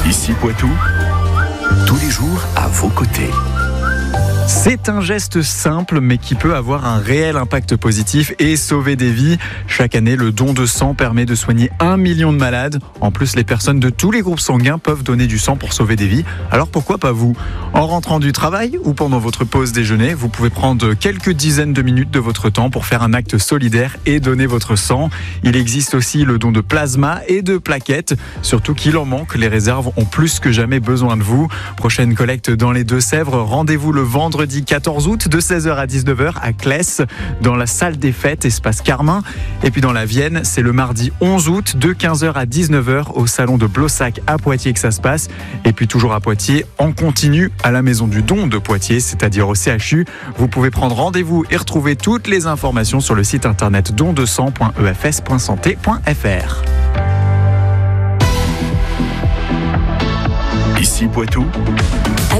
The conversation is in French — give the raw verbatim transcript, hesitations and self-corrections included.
Ici Poitou, tous les jours à vos côtés. C'est un geste simple mais qui peut avoir un réel impact positif et sauver des vies. Chaque année, le don de sang permet de soigner un million de malades. En plus, les personnes de tous les groupes sanguins peuvent donner du sang pour sauver des vies. Alors pourquoi pas vous ? En rentrant du travail ou pendant votre pause déjeuner, vous pouvez prendre quelques dizaines de minutes de votre temps pour faire un acte solidaire et donner votre sang. Il existe aussi le don de plasma et de plaquettes. Surtout qu'il en manque, les réserves ont plus que jamais besoin de vous. Prochaine collecte dans les Deux-Sèvres, rendez-vous le vendredi quatorze août de seize heures à dix-neuf heures à Claisse, dans la salle des fêtes, espace Carmin. Et puis dans la Vienne, c'est le mardi onze août de quinze heures à dix-neuf heures au salon de Blossac à Poitiers que ça se passe. Et puis toujours à Poitiers, en continu à la maison du don de Poitiers, c'est-à-dire au C H U. Vous pouvez prendre rendez-vous et retrouver toutes les informations sur le site internet don de sang point e f s point santé point f r. Ici Poitou.